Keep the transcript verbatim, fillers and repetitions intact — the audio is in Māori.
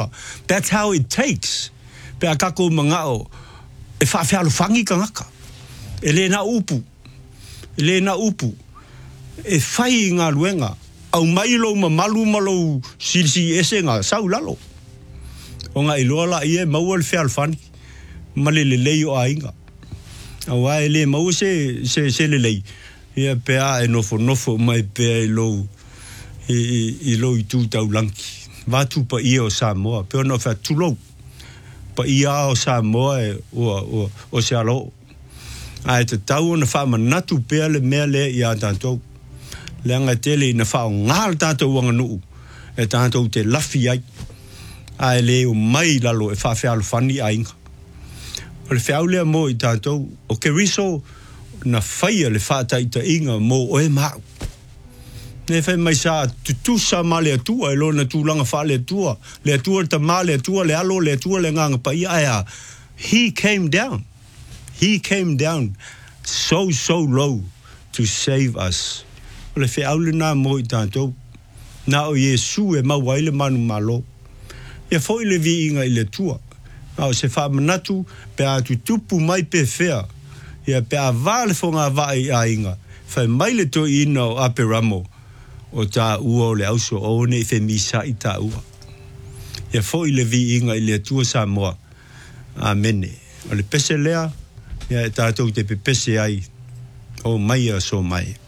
inga. That's how it takes. Pe akako mangao e whawhialo whangi ka ngaka. E le na upu. E le na upu. E whai ngā luenga. Au mailo ma malu malo sisi ese ngā sau lalo. O ngā iloala i e maua le whialo whangi. Ma le le lei o a inga. Au ai le maua se, se, se le lei. Ia pea e nofo nofo mai pea i lo i, i, i lo i tū tau lanki. Vātu pa ia o Samoa. Pea no wha tulou. Pa ia o Samoa e o, o, o se alo. Ai te tau na wha manatu pea le mea le i a tātou. Le anga tele na wha o ngāl tātou wanga nuu. E tātou te lafi ai. Ai le o mai lalo e wha whialo whani a inga. O le whiaulea mo i tātou. O ke riso na whaia le whātaita inga mo o e mau. Ne whai mai sa tutu sa ma le atua, e lo na tūlanga wha le atua, le atua ta ma le atua, le alo le atua le nganga pa ia ea. He came down. He came down so, so low to save us. O le whiaule nā mo i tātou. Nā o Yesu e mau waile manu malo. E fo i le vi inga i le atua. Nā o se wha manatu, pe a tu tupu mai pe whea. Ia pe a vale fo ngā vai a inga. Whai mai le to ina o ape ramo. O tā ua o le auso o ne i whe misa i tā ua. Ia fo i le vi inga i le atua Samoa. Amene. O le pese lea, ia e tātou te pe pese ai. O mai a so mai.